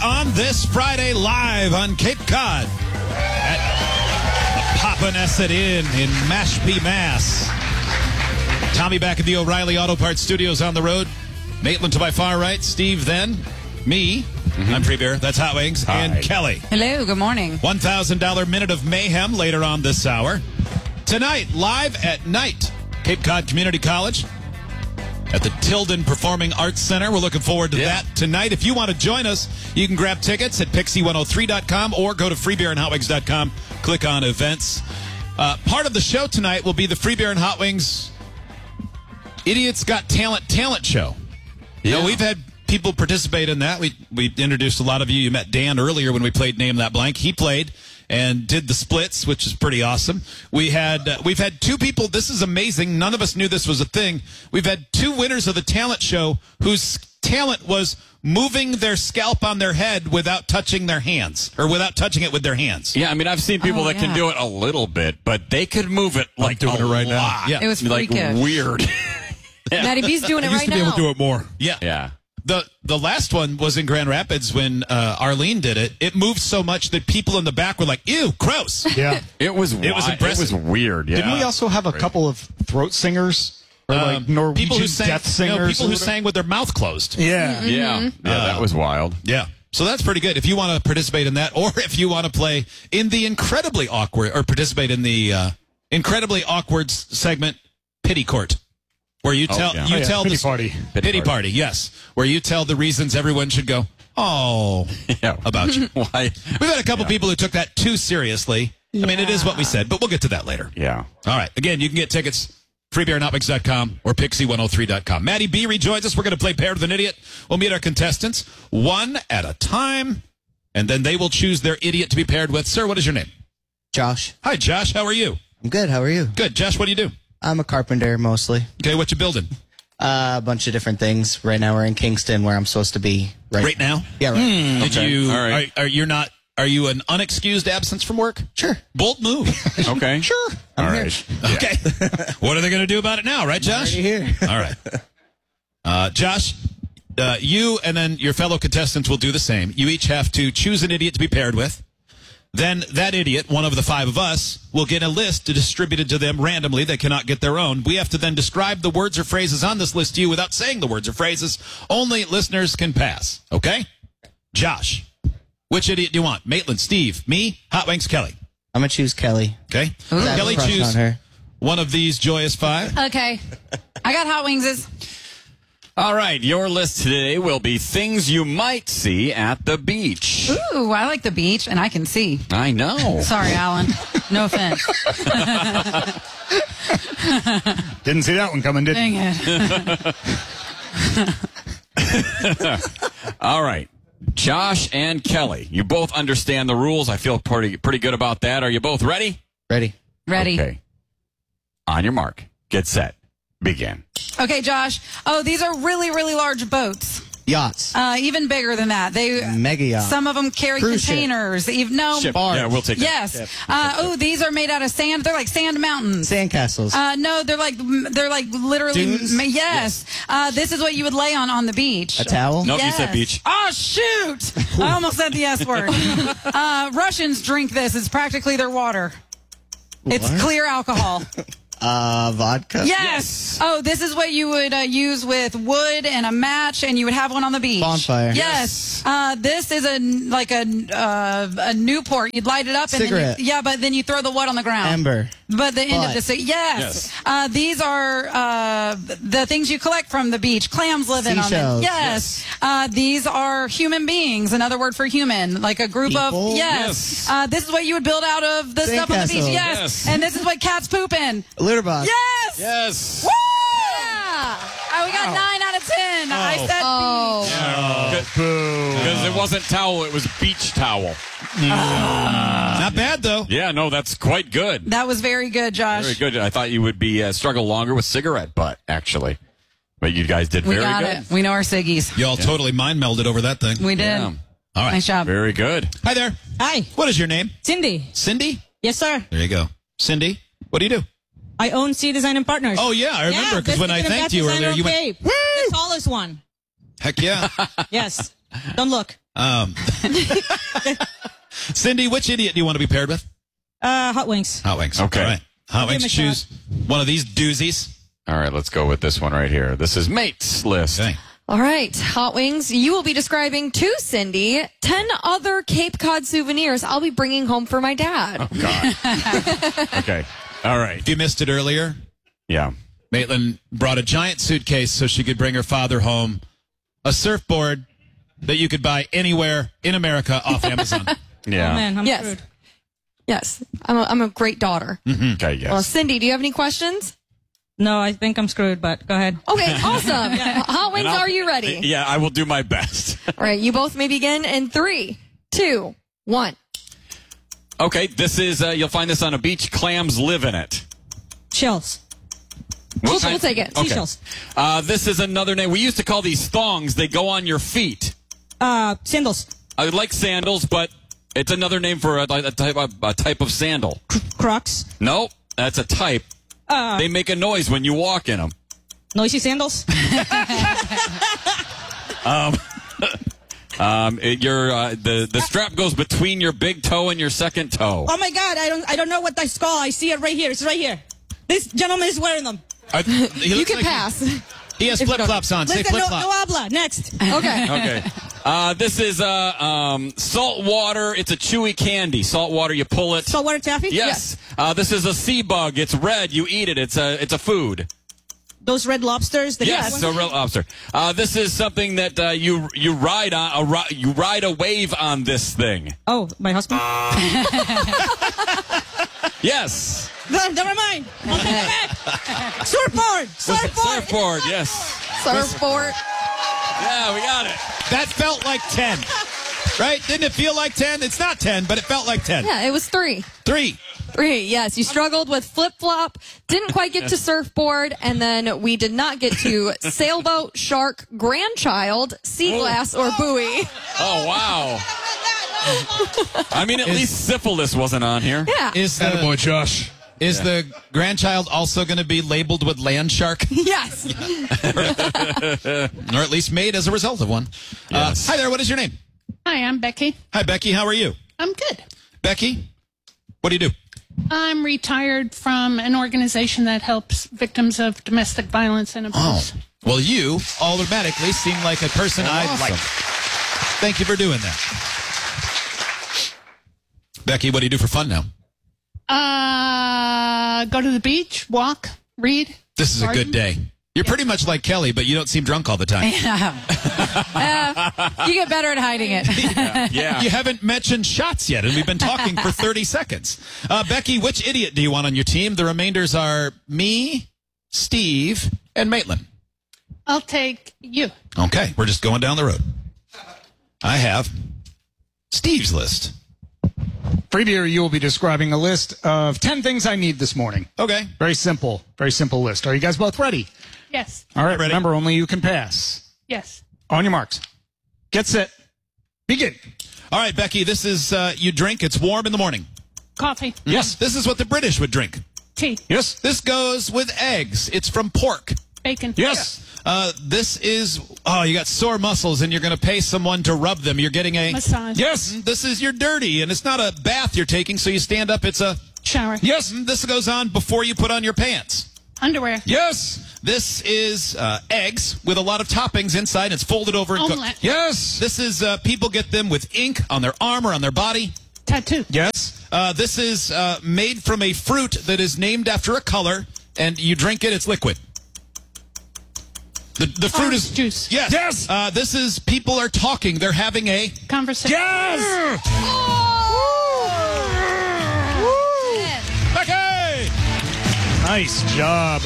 on this Friday live on Cape Cod at the Papaneset Inn in Mashpee, Mass. Tommy back at the O'Reilly Auto Parts Studios on the road. Maitland to my far right, Steve then, me, I'm Free Beer, that's Hot Wings, and Kelly. Hello, good morning. $1,000 Minute of Mayhem later on this hour. Tonight, live at night, Cape Cod Community College at the Tilden Performing Arts Center. We're looking forward to that tonight. If you want to join us, you can grab tickets at Pixie103.com or go to freebeerandhotwings.com. Click on events. Part of the show tonight will be the Free Beer and Hot Wings Idiots Got Talent show. You know, we've had people participate in that. We introduced a lot of you. You met Dan earlier when we played Name That Blank. He played and did the splits, which is pretty awesome. We've had two people. This is amazing. None of us knew this was a thing. We've had two winners of the talent show whose talent was moving their scalp on their head without touching their hands, or without touching it with their hands. Yeah, I mean, I've seen people that can do it a little bit, but they could move it like doing it right now. Yeah. It was like freakish. weird. Matty B's doing it I used right to be able now. to do it more. Yeah. Yeah. The last one was in Grand Rapids when Arlene did it. It moved so much that people in the back were like, ew, gross. Yeah. It was impressive. It was weird. Yeah. Didn't we also have a couple of throat singers? Or like Norwegian people who sang, death singers? people who sang with their mouth closed. Yeah. Yeah. That was wild. Yeah. So that's pretty good. If you want to participate in that, or if you want to play in the incredibly awkward, or participate in the incredibly awkward segment, Pity Court, where you tell tell Pity the Party. Pity Party, yes, where you tell the reasons everyone should go, oh, about you. Why? We've had a couple people who took that too seriously. I mean, it is what we said, but we'll get to that later. Yeah. All right. Again, you can get tickets. Freebeerandhotwings.com or Pixie103.com. Matty B rejoins us. We're going to play Paired with an Idiot. We'll meet our contestants one at a time, and then they will choose their idiot to be paired with. Sir, what is your name? Josh. Hi, Josh. How are you? I'm good. How are you? Good. Josh, what do you do? I'm a carpenter mostly. Okay, what you building? A bunch of different things. Right now we're in Kingston where I'm supposed to be. Right now? Yeah, right. Did you? All right. Are you an unexcused absence from work? Sure. Bold move. Okay. Sure. All I'm right. here. Okay. What are they going to do about it now, right, Josh? Already here. All right. Josh, you and then your fellow contestants will do the same. You each have to choose an idiot to be paired with. Then that idiot, one of the five of us, will get a list distributed to them randomly. They cannot get their own. We have to then describe the words or phrases on this list to you without saying the words or phrases. Only listeners can pass. Okay? Josh, which idiot do you want? Maitland, Steve, me, Hot Wings, Kelly. I'm going to choose Kelly. Okay? I have a Kelly, crush choose on her. one of these joyous five. Okay. I got Hot Wingses. All right. Your list today will be things you might see at the beach. Ooh, I like the beach, and I can see. I know. Sorry, Alan. No offense. Didn't see that one coming, did you? Dang it. All right. Josh and Kelly, you both understand the rules. I feel pretty good about that. Are you both ready? Ready. Ready. Okay. On your mark. Get set. Begin. Okay, Josh. Oh, these are really, really large boats. Yachts. Even bigger than that. Mega yacht. Some of them carry Cruise ship. containers. No. Ship. Barge. Yeah, we'll take that. Yes. Oh, these are made out of sand. They're like sand mountains. Sandcastles. No, they're like literally. Dunes? Yes. This is what you would lay on the beach. A towel. Nope, Yes. you said beach. Oh shoot! I almost said the S word. Russians drink this. It's practically their water. It's What? clear alcohol. Vodka. Yes. Oh, this is what you would use with wood and a match, and you would have one on the beach. Bonfire. Yes. This is a Newport. You'd light it up. Cigarette. And then but then you throw the wood on the ground. Ember. But the end of Butt. the yes. These are the things you collect from the beach. Clams live in on them. Seashells. Yes. These are human beings. Another word for human, like a group People? of yes. This is what you would build out of the stuff on the beach. Sandcastle. Yes. Yes. And this is what cats poop in. Litter box. Yes. Yes. Woo! Yeah. We got 9 out of 10. I said beach. Because it wasn't towel, it was beach towel. Not bad, though. Yeah, no, that's quite good. That was very good, Josh. Very good. I thought you would be struggle longer with cigarette butt, actually. But you guys did We very got good. it. We know our ciggies. Y'all totally mind melded over that thing. We did. Yeah. All right. Nice job. Very good. Hi there. Hi, What is your name? Cindy. Cindy? Yes, sir. There you go. Cindy, what do you do? I own C Design and Partners. Oh, yeah, I remember, because when I thanked you earlier, you went, the tallest one. heck yeah. Yes. Don't look. Cindy, which idiot do you want to be paired with? Hot wings. Hot Wings. Okay. All right. Hot Give Wings, him a choose one of these doozies. All right, let's go with this one right here. This is Mate's list. Okay. All right, Hot Wings, you will be describing to Cindy 10 other Cape Cod souvenirs I'll be bringing home for my dad. Oh, God. Okay. All right. If you missed it earlier, Yeah. Maitland brought a giant suitcase so she could bring her father home a surfboard that you could buy anywhere in America off Amazon. Yeah. Oh, man, I'm Yes. screwed. Yes, I'm a great daughter. Okay, yes. Well, Cindy, do you have any questions? No, I think I'm screwed, but go ahead. Okay, awesome. Hot Wings, And I'll- are you ready? Yeah, I will do my best. All right, you both may begin in 3, 2, 1. Okay, this is, you'll find this on a beach. Clams live in it. Shells. We'll kind- take it. Okay. Seashells. This is another name. We used to call these thongs. They go on your feet. Sandals. I like sandals, but it's another name for a type of sandal. Crocs. No, that's a type. They make a noise when you walk in them. Noisy sandals. The strap goes between your big toe and your second toe. Oh my God, I don't know what that's called. I see it right here. It's right here. This gentleman is wearing them. You can pass. He has If you flip flops on. Say Listen, flip no flop. habla. Next. Okay. Okay. This is salt water. It's a chewy candy. Salt water. You pull it. Saltwater taffy. Yes. This is a sea bug. It's red. You eat it. It's a food. Those red lobsters. The Yes, a real lobster. This is something that you ride on. You ride a wave on this thing. Oh, my husband. Yes. No, never mind. I'll take it back. Surfboard. Surfboard. Surfboard. Yes. Surfboard. Yeah, we got it. That felt like 10. Right? Didn't it feel like 10? It's not 10, but it felt like 10. Yeah, it was 3. 3. 3, yes. You struggled with flip-flop, didn't quite get to surfboard, and then we did not get to sailboat, shark, grandchild, sea glass, or buoy. Oh, wow. I mean, at least syphilis wasn't on here. Yeah. Is Attaboy, Josh. Is the grandchild also going to be labeled with land shark? Yes. Or at least made as a result of one? Yes. Hi there, what is your name? Hi, I'm Becky. Hi, Becky, how are you? I'm good. Becky, what do you do? I'm retired from an organization that helps victims of domestic violence and abuse. Well, you automatically seem like a person I'd like. Thank you for doing that. Becky, what do you do for fun now? Go to the beach, walk, read. This is a good day. You're pretty much like Kelly, but you don't seem drunk all the time. You get better at hiding it. Yeah. You haven't mentioned shots yet, and we've been talking for 30 seconds. Becky, which idiot do you want on your team? The remainders are me, Steve, and Maitland. I'll take you. Okay, we're just going down the road. I have Steve's list. Freebie, you will be describing a list of 10 things I need this morning. Okay. Very simple list. Are you guys both ready? Yes. All right, Ready. remember, only you can pass. Yes. On your marks. Get set. Begin. All right, Becky, this is you drink. It's warm in the morning. Coffee. Yes. This is what the British would drink. Tea. Yes. This goes with eggs. It's from pork. Bacon. Yes. This is, you got sore muscles and you're going to pay someone to rub them. You're getting a Massage. Yes. This is your dirty, and it's not a bath you're taking, so you stand up. It's a Shower. Yes. This goes on before you put on your pants. Underwear. Yes. This is eggs with a lot of toppings inside. It's folded over and Omelette. cooked. Yes. This is people get them with ink on their arm or on their body. Tattoo. Yes. This is made from a fruit that is named after a color, and you drink it. It's liquid. The fruit Orange is juice. Yes. Yes. This is people are talking. They're having a Conversation. Yes. okay. Nice job.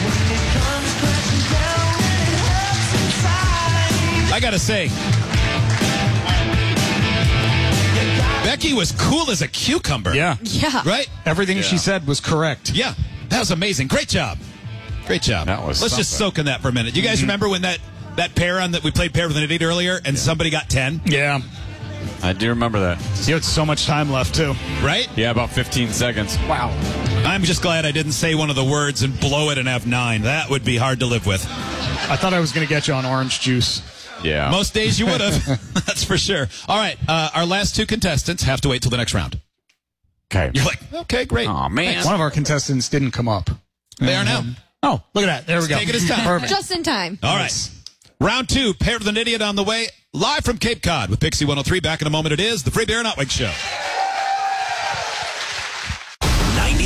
I gotta say, Becky was cool as a cucumber. Yeah. Yeah. Right? Everything she said was correct. Yeah. That was amazing. Great job. Great job. That was Let's just something. soak in that for a minute. You guys remember when that pair on that we played pair with an idiot earlier and somebody got 10? Yeah. I do remember that. You had so much time left, too. Right? Yeah, about 15 seconds. Wow. I'm just glad I didn't say one of the words and blow it and have 9. That would be hard to live with. I thought I was going to get you on orange juice. Yeah. Most days you would have. That's for sure. All right. Our last two contestants have to wait till the next round. Okay. You're like, okay, great. Oh, man. One of our contestants didn't come up. They are now. Oh, look at that. There we go. Taking his time. Perfect. Just in time. All right. Round 2, Paired with an Idiot on the way. Live from Cape Cod with Pixie 103. Back in a moment. It is the Free Beer and Hot Wings Show.